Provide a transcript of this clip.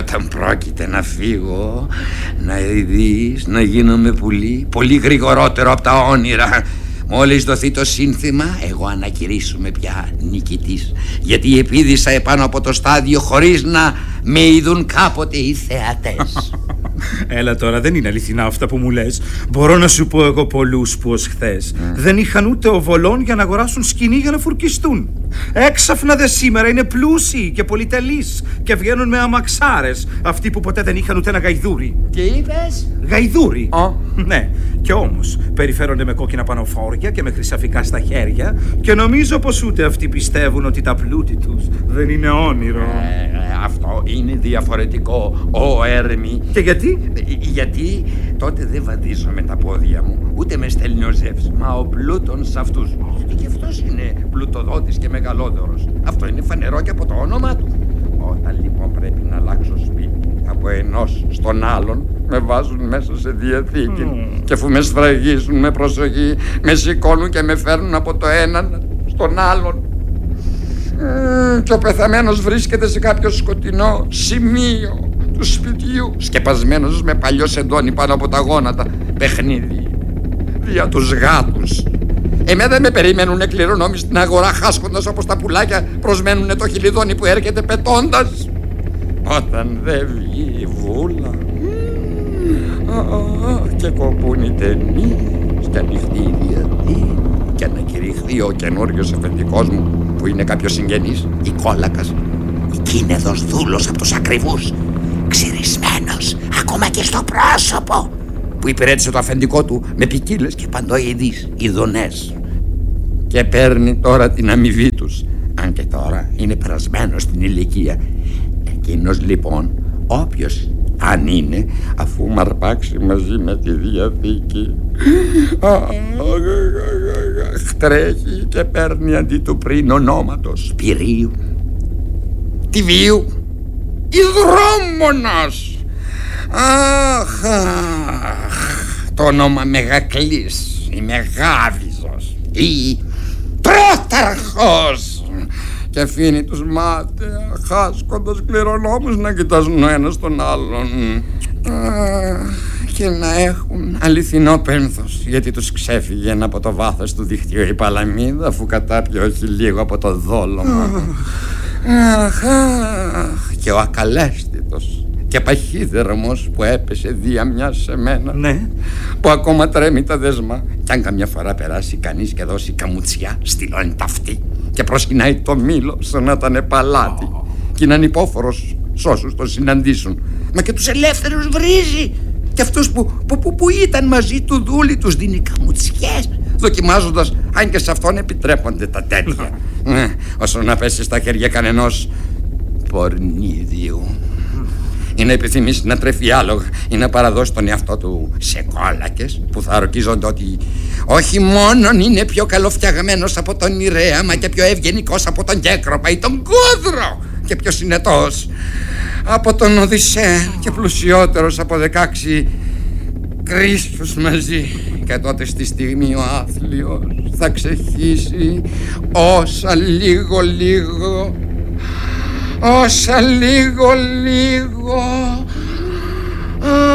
όταν πρόκειται να φύγω, να δεις, να γίνομαι πολύ γρηγορότερο από τα όνειρα. Μόλις δοθεί το σύνθημα, εγώ ανακηρύσσομαι πια νικητής, γιατί επίδησα επάνω από το στάδιο χωρίς να με είδουν κάποτε οι θεατές. Έλα τώρα, δεν είναι αληθινά αυτά που μου λες. Μπορώ να σου πω εγώ πολλούς που ως χθες δεν είχαν ούτε οβολόν για να αγοράσουν σκηνή για να φουρκιστούν. Έξαφνα δε σήμερα είναι πλούσιοι και πολυτελείς και βγαίνουν με αμαξάρες, αυτοί που ποτέ δεν είχαν ούτε ένα γαϊδούρι. Τι είπες? Γαϊδούρι. Ναι, και όμως περιφέρονται με κόκκινα πανοφόρια και με χρυσαφικά στα χέρια και νομίζω πως ούτε αυτοί πιστεύουν ότι τα πλούτη τους δεν είναι όνειρο. Αυτό είναι διαφορετικό, Έρμη. Και γιατί? Γιατί τότε δεν βαδίζω με τα πόδια μου, ούτε με στέλνει ο Ζεύς, μα ο πλούτον σε αυτούς. Γιατί και αυτός είναι πλουτοδότης και μεγαλόδωρος. Αυτό είναι φανερό και από το όνομά του. Όταν λοιπόν πρέπει να αλλάξω σπίτι από ενός στον άλλον, με βάζουν μέσα σε διαθήκη και αφού με σφραγίζουν με προσοχή, με σηκώνουν και με φέρνουν από το έναν στον άλλον. Και ο πεθαμένος βρίσκεται σε κάποιο σκοτεινό σημείο του σπιτιού, σκεπασμένος με παλιό σεντόνι πάνω από τα γόνατα. Παιχνίδι για τους γάτους. Εμένα δεν με περιμένουνε κληρονόμοι στην αγορά, χάσκοντας όπως τα πουλάκια προσμένουνε το χιλιδόνι που έρχεται πετώντας. Όταν δεν βγει η βούλα και κοπούν οι ταινίες και ανοιχτεί η διαδή και ανακηρυχθεί ο καινούριος αφεντικός μου που είναι κάποιος συγγενής, η Κόλακας, κίνεδος δούλος από τους ακριβούς, ξυρισμένος ακόμα και στο πρόσωπο, που υπηρέτησε το αφεντικό του με ποικίλες και παντοειδείς ειδονές και παίρνει τώρα την αμοιβή τους, αν και τώρα είναι περασμένος στην ηλικία. Εκείνος λοιπόν, όποιος αν είναι, αφού μαρπάξει μαζί με τη διαθήκη, τρέχει και παίρνει αντί του πριν ονόματος Πυρίου, Τιβίου, Ιδρόμονος. Το όνομα Μεγακλής ή Μεγάβιζος ή Τρόταρχος, και αφήνει τους μάταια χάσκοντας κληρονόμους να κοιτάζουν ο ένας τον άλλον και να έχουν αληθινό πένθος, γιατί τους ξέφυγε από το βάθος του δικτύου η παλαμίδα, αφού κατάπιε όχι λίγο από το δόλωμα. Και ο ακαλέστητος και παχύδερμος που έπεσε δια μιας σε μένα, ναι, που ακόμα τρέμει τα δέσμα, κι αν καμιά φορά περάσει κανείς και δώσει καμουτσιά, στυλώνει τα αυτή και προσκυνάει το μήλο σαν να ήταν παλάτι, κι είναι ανυπόφορος σ' όσους τον συναντήσουν. Μα και τους ελεύθερους βρίζει, και αυτούς που ήταν μαζί του δούλοι τους δίνει καμουτσιές, δοκιμάζοντας αν και σε αυτόν επιτρέπονται τα τέτοια, όσο να πέσει στα χέρια κανενός πορνίδιου ή να επιθυμήσει να τρέφει άλογα ή να παραδώσει τον εαυτό του σε κόλακες που θα ορκίζονται ότι όχι μόνον είναι πιο καλοφτιαγμένος από τον Ιρέα, μα και πιο ευγενικός από τον Κέκροπα ή τον Κούδρο, και πιο συνετός από τον Οδυσσέα και πλουσιότερος από 16 Κρίσους μαζί. Και τότε στη στιγμή ο άθλιος θα ξεχύσει όσα λίγο όσα λίγο